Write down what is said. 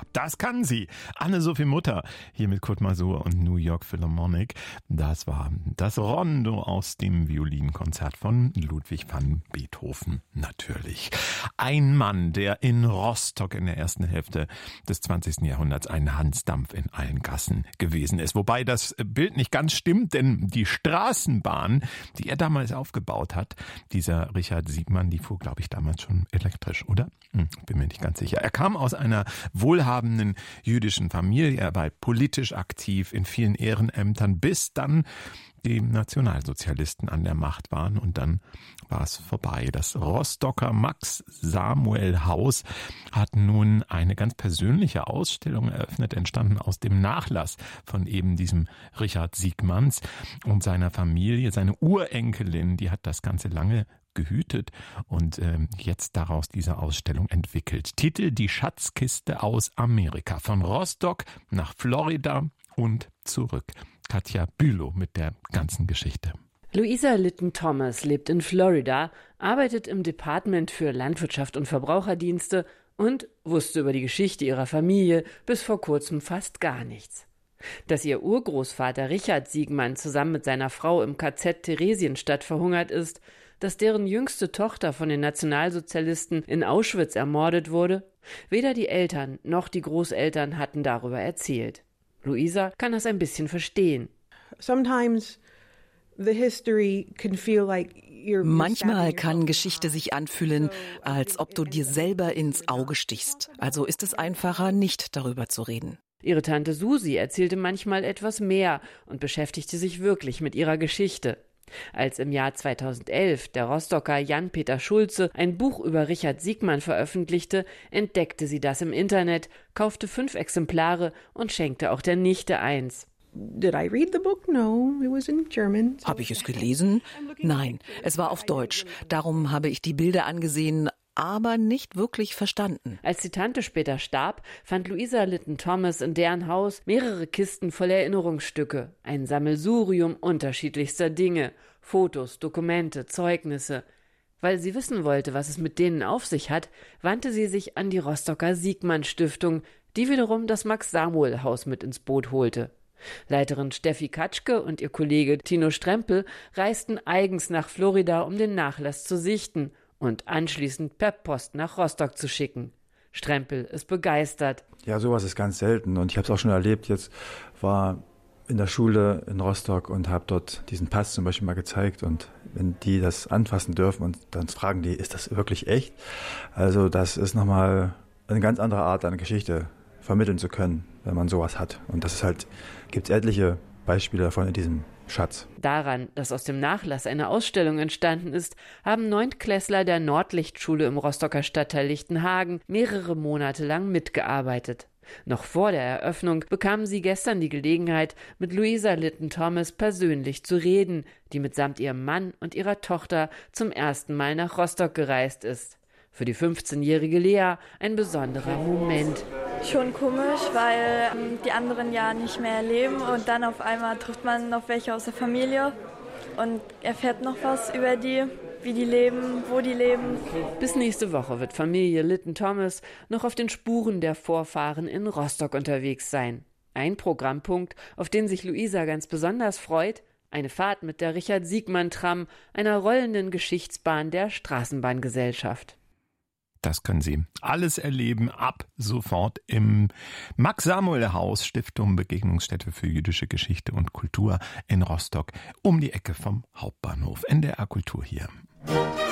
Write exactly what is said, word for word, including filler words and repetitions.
Das kann sie. Anne-Sophie Mutter hier mit Kurt Masur und New York Philharmonic. Das war das Rondo aus dem Violinkonzert von Ludwig van Beethoven natürlich. Ein Mann, der in Rostock in der ersten Hälfte des zwanzigsten Jahrhunderts ein Hansdampf in allen Gassen gewesen ist. Wobei das Bild nicht ganz stimmt, denn die Straßenbahn, die er damals aufgebaut hat, dieser Richard Siegmann, die fuhr, glaube ich, damals schon elektrisch, oder? Hm, bin mir nicht ganz sicher. Er kam aus einer wohlhabenden jüdischen Familie, er war politisch aktiv in vielen Ehrenämtern, bis dann die Nationalsozialisten an der Macht waren und dann war es vorbei. Das Rostocker Max-Samuel-Haus hat nun eine ganz persönliche Ausstellung eröffnet, entstanden aus dem Nachlass von eben diesem Richard Siegmanns und seiner Familie. Seine Urenkelin, die hat das Ganze lange gehütet und äh, jetzt daraus diese Ausstellung entwickelt. Titel: Die Schatzkiste aus Amerika. Von Rostock nach Florida und zurück. Katja Bülow mit der ganzen Geschichte. Louisa Litton Thomas lebt in Florida, arbeitet im Department für Landwirtschaft und Verbraucherdienste und wusste über die Geschichte ihrer Familie bis vor kurzem fast gar nichts. Dass ihr Urgroßvater Richard Siegmann zusammen mit seiner Frau im K Z Theresienstadt verhungert ist, dass deren jüngste Tochter von den Nationalsozialisten in Auschwitz ermordet wurde, weder die Eltern noch die Großeltern hatten darüber erzählt. Louisa kann das ein bisschen verstehen. Sometimes the history can feel like you're Manchmal kann Geschichte sich anfühlen, als ob du dir selber ins Auge stichst. Also ist es einfacher, nicht darüber zu reden. Ihre Tante Susi erzählte manchmal etwas mehr und beschäftigte sich wirklich mit ihrer Geschichte. Als im Jahr zweitausendelf der Rostocker Jan-Peter Schulze ein Buch über Richard Siegmann veröffentlichte, entdeckte sie das im Internet, kaufte fünf Exemplare und schenkte auch der Nichte eins. Did I read the book? No, it was in German. Habe ich es gelesen? Nein, es war auf Deutsch. Darum habe ich die Bilder angesehen, aber nicht wirklich verstanden. Als die Tante später starb, fand Louisa Litton Thomas in deren Haus mehrere Kisten voll Erinnerungsstücke, ein Sammelsurium unterschiedlichster Dinge, Fotos, Dokumente, Zeugnisse. Weil sie wissen wollte, was es mit denen auf sich hat, wandte sie sich an die Rostocker Siegmann-Stiftung, die wiederum das Max-Samuel-Haus mit ins Boot holte. Leiterin Steffi Katschke und ihr Kollege Tino Strempel reisten eigens nach Florida, um den Nachlass zu sichten und anschließend per Post nach Rostock zu schicken. Strempel ist begeistert. Ja, sowas ist ganz selten und ich habe es auch schon erlebt. Jetzt war in der Schule in Rostock und habe dort diesen Pass zum Beispiel mal gezeigt und wenn die das anfassen dürfen und dann fragen die, ist das wirklich echt? Also das ist nochmal eine ganz andere Art, eine Geschichte vermitteln zu können, wenn man sowas hat. Und das ist halt, gibt es etliche Beispiele davon in diesem Schatz. Daran, dass aus dem Nachlass eine Ausstellung entstanden ist, haben Neuntklässler der Nordlichtschule im Rostocker Stadtteil Lichtenhagen mehrere Monate lang mitgearbeitet. Noch vor der Eröffnung bekamen sie gestern die Gelegenheit, mit Louisa Litton Thomas persönlich zu reden, die mitsamt ihrem Mann und ihrer Tochter zum ersten Mal nach Rostock gereist ist. Für die fünfzehnjährige Lea ein besonderer Moment. Schon komisch, weil ähm, die anderen ja nicht mehr leben und dann auf einmal trifft man noch welche aus der Familie und erfährt noch was über die, wie die leben, wo die leben. Bis nächste Woche wird Familie Litton Thomas noch auf den Spuren der Vorfahren in Rostock unterwegs sein. Ein Programmpunkt, auf den sich Louisa ganz besonders freut: eine Fahrt mit der Richard-Siegmann-Tram, einer rollenden Geschichtsbahn der Straßenbahngesellschaft. Das können Sie alles erleben ab sofort im Max-Samuel-Haus, Stiftung Begegnungsstätte für jüdische Geschichte und Kultur in Rostock, um die Ecke vom Hauptbahnhof. N D R Kultur hier.